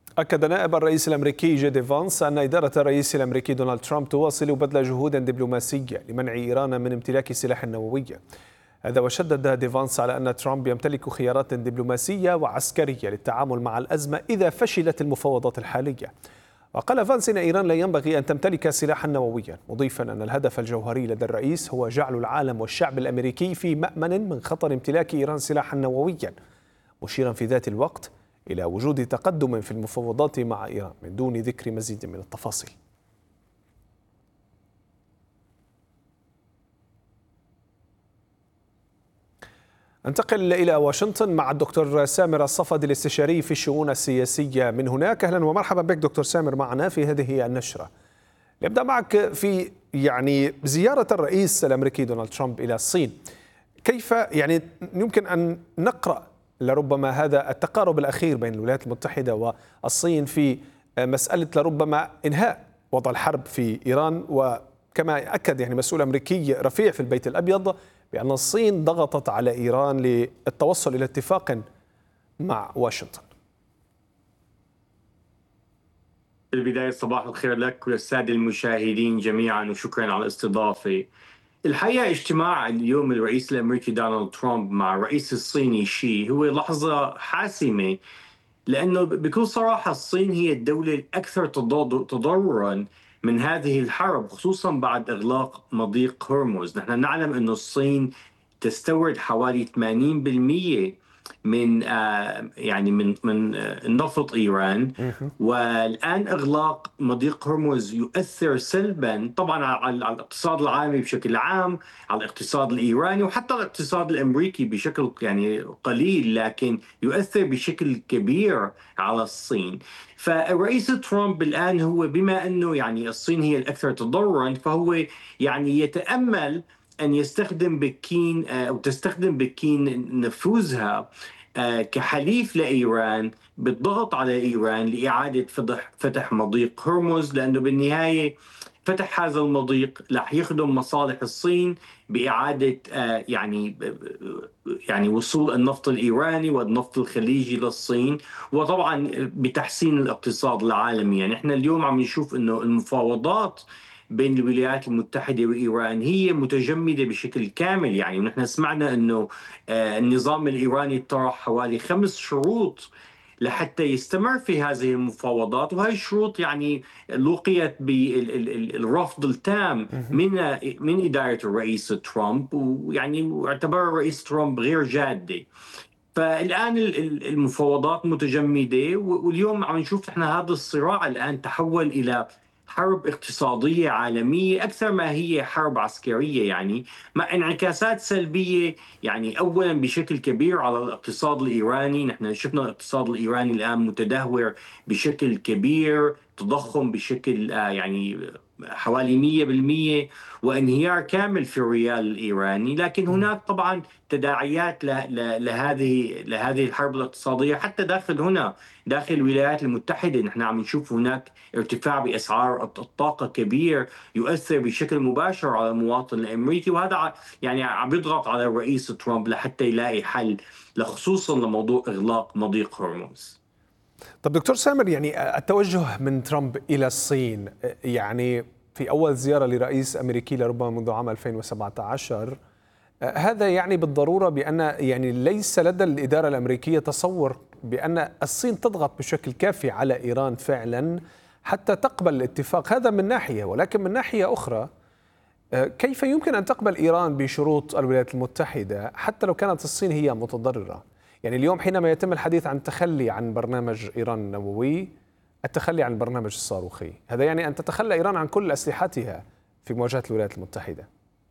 أكد نائب الرئيس الأمريكي جي دي فانس أن إدارة الرئيس الأمريكي دونالد ترامب تواصل بذل جهود دبلوماسية لمنع إيران من امتلاك سلاح نووي. هذا وشدد دي فانس على أن ترامب يمتلك خيارات دبلوماسية وعسكرية للتعامل مع الأزمة إذا فشلت المفاوضات الحالية. وقال فانس إن إيران لا ينبغي أن تمتلك سلاحا نوويا، مضيفا أن الهدف الجوهري لدى الرئيس هو جعل العالم والشعب الأمريكي في مأمن من خطر امتلاك إيران سلاحا نوويا، مشيرا في ذات الوقت إلى وجود تقدم في المفاوضات مع إيران من دون ذكر مزيد من التفاصيل. انتقل إلى واشنطن مع الدكتور سامر الصفدي الاستشاري في الشؤون السياسية من هناك. أهلا ومرحبا بك دكتور سامر معنا في هذه النشرة. نبدأ معك في زيارة الرئيس الأمريكي دونالد ترامب إلى الصين. كيف يمكن أن نقرأ لربما هذا التقارب الأخير بين الولايات المتحدة والصين في مسألة لربما إنهاء وضع الحرب في إيران، وكما أكد مسؤول أمريكي رفيع في البيت الأبيض بأن الصين ضغطت على إيران للتوصل إلى اتفاق مع واشنطن. في البداية صباح الخير لك وللسادة المشاهدين جميعا، وشكرا على الاستضافة. الحقيقة اجتماع اليوم الرئيس الأمريكي دونالد ترامب مع الرئيس الصيني شي هو لحظة حاسمة، لأنه بكل صراحة الصين هي الدولة الأكثر تضررا من هذه الحرب، خصوصا بعد إغلاق مضيق هرمز. نحن نعلم أن الصين تستورد حوالي 80% من نفط إيران، والآن إغلاق مضيق هرمز يؤثر سلبا طبعا على الاقتصاد العالمي بشكل عام، على الاقتصاد الإيراني وحتى الاقتصاد الأمريكي بشكل قليل، لكن يؤثر بشكل كبير على الصين. فالرئيس ترامب الآن هو بما أنه الصين هي الأكثر تضررا، فهو يتأمل أن يستخدم بكين أو تستخدم بكين نفوذها كحليف لإيران بالضغط على إيران لإعادة فتح مضيق هرمز، لأنه بالنهاية فتح هذا المضيق رح يخدم مصالح الصين بإعادة وصول النفط الإيراني والنفط الخليجي للصين، وطبعا بتحسين الاقتصاد العالمي. نحن اليوم عم نشوف أنه المفاوضات بين الولايات المتحدة وإيران هي متجمدة بشكل كامل. ونحن سمعنا أنه النظام الإيراني طرح حوالي 5 شروط لحتى يستمر في هذه المفاوضات، وهي الشروط لقيت بالرفض التام من إدارة الرئيس ترامب، واعتبر الرئيس ترامب غير جادة. فالآن المفاوضات متجمدة، واليوم عم نشوف نحن هذا الصراع الآن تحول إلى حرب اقتصادية عالمية أكثر ما هي حرب عسكرية، مع انعكاسات سلبية أولا بشكل كبير على الاقتصاد الإيراني. نحن شفنا الاقتصاد الإيراني الآن متدهور بشكل كبير، تضخم بشكل حوالي 100%، وانهيار كامل في الريال الإيراني. لكن هناك طبعا تداعيات لهذه الحرب الاقتصادية حتى داخل الولايات المتحدة. نحن عم نشوف هناك ارتفاع بأسعار الطاقة كبير يؤثر بشكل مباشر على المواطن الأمريكي، وهذا عم يضغط على الرئيس ترامب لحتى يلاقي حل خصوصا لموضوع إغلاق مضيق هرمز. طب دكتور سامر، التوجه من ترامب إلى الصين في أول زيارة لرئيس أمريكي لربما منذ عام 2017، هذا بالضرورة بأن ليس لدى الإدارة الأمريكية تصور بأن الصين تضغط بشكل كافي على إيران فعلا حتى تقبل الاتفاق. هذا من ناحية، ولكن من ناحية أخرى كيف يمكن أن تقبل إيران بشروط الولايات المتحدة حتى لو كانت الصين هي متضررة؟ اليوم حينما يتم الحديث عن التخلي عن برنامج إيران النووي، التخلي عن البرنامج الصاروخي، هذا أن تتخلى إيران عن كل أسلحتها في مواجهة الولايات المتحدة.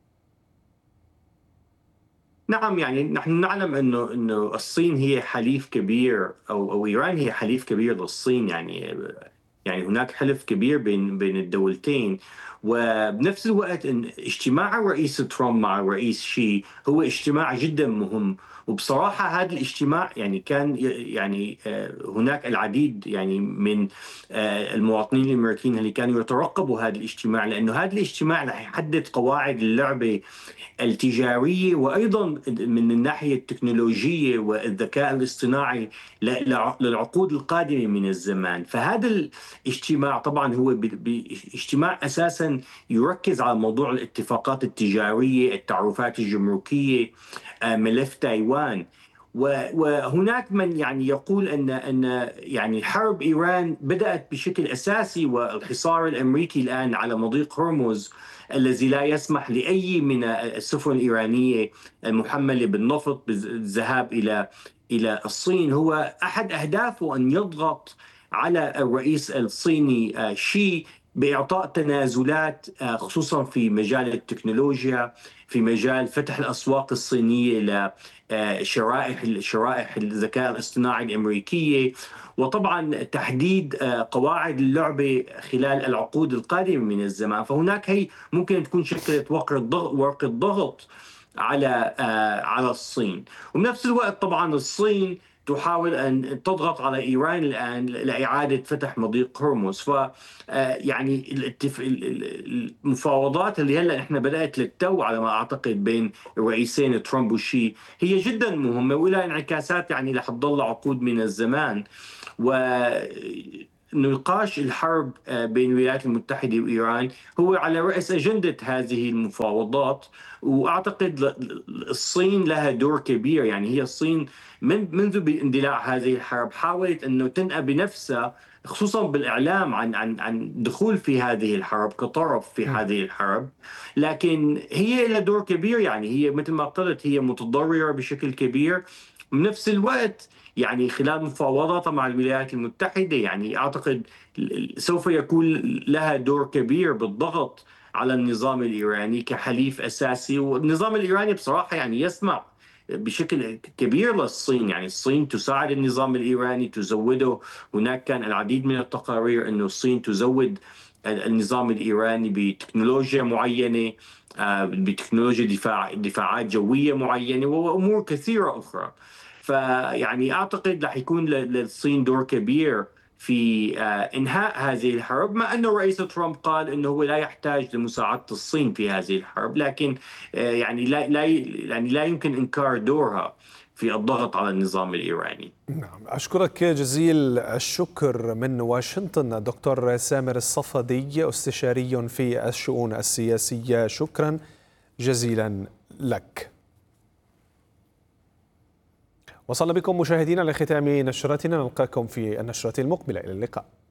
نعم، نحن نعلم انه الصين هي حليف كبير، او ايران هي حليف كبير للصين. هناك حلف كبير بين الدولتين. وبنفس الوقت إن اجتماع الرئيس ترامب مع الرئيس شي هو اجتماع جدا مهم، وبصراحة هذا الاجتماع يعني كان يعني هناك العديد يعني من المواطنين الأمريكيين اللي كانوا يترقبوا هذا الاجتماع، لأنه هذا الاجتماع رح يحدد قواعد اللعبة التجارية وأيضا من الناحية التكنولوجية والذكاء الاصطناعي للعقود القادمة من الزمان. فهذا الاجتماع طبعا هو اجتماع أساسا يركز على موضوع الاتفاقات التجارية، التعرفات الجمركية، ملف تايوان. وهناك من يعني يقول ان يعني حرب ايران بدات بشكل اساسي، والحصار الامريكي الان على مضيق هرمز الذي لا يسمح لاي من السفن الايرانيه المحمله بالنفط بالذهاب الى الصين، هو احد اهدافه ان يضغط على الرئيس الصيني شي باعطاء تنازلات خصوصا في مجال التكنولوجيا، في مجال فتح الاسواق الصينيه شرائح الذكاء الاصطناعي الامريكيه، وطبعا تحديد قواعد اللعبه خلال العقود القادمه من الزمان. فهناك هي ممكن تكون شكلت ورقه ضغط على الصين. وبنفس الوقت طبعا الصين تحاول أن تضغط على إيران الآن لإعادة فتح مضيق هرمز. ف يعني المفاوضات اللي هلا احنا بدأت للتو على ما أعتقد بين الرئيسين ترامب وشي هي جدا مهمة ولها انعكاسات يعني رح تضل عقود من الزمان. ونقاش الحرب بين الولايات المتحدة وإيران هو على رأس أجندة هذه المفاوضات. وأعتقد الصين لها دور كبير، يعني هي الصين منذ اندلاع هذه الحرب حاولت أنه تنأى بنفسها خصوصا بالإعلام عن دخول في هذه الحرب كطرف في هذه الحرب، لكن هي لها دور كبير. يعني هي مثل ما قلت هي متضررة بشكل كبير. بنفس الوقت يعني خلال مفاوضاتها مع الولايات المتحدة يعني أعتقد سوف يكون لها دور كبير بالضغط على النظام الإيراني كحليف أساسي. والنظام الإيراني بصراحة يعني يسمع بشكل كبير للصين، يعني الصين تساعد النظام الإيراني تزوده. هناك كان العديد من التقارير أن الصين تزود النظام الإيراني بتكنولوجيا معينة، بتكنولوجيا دفاعات جوية معينة وأمور كثيرة أخرى. فيعني أعتقد رح يكون للصين دور كبير في إنهاء هذه الحرب، مع أنه الرئيس ترامب قال أنه هو لا يحتاج لمساعدة الصين في هذه الحرب، لكن يعني لا يمكن إنكار دورها في الضغط على النظام الإيراني. نعم، أشكرك جزيل الشكر من واشنطن دكتور سامر الصفدي، استشاري في الشؤون السياسية. شكرا جزيلا لك. وصلنا بكم مشاهدينا لختام نشرتنا، نلقاكم في النشرة المقبلة. إلى اللقاء.